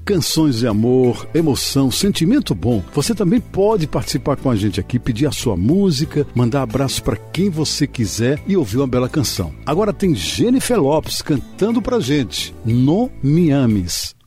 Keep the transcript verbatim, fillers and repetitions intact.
canções de amor, emoção, sentimento bom. Você também pode participar com a gente aqui, pedir a sua música, mandar abraço para quem você quiser e ouvir uma bela canção. Agora tem Jennifer Lopez cantando pra gente, Não Me Ames.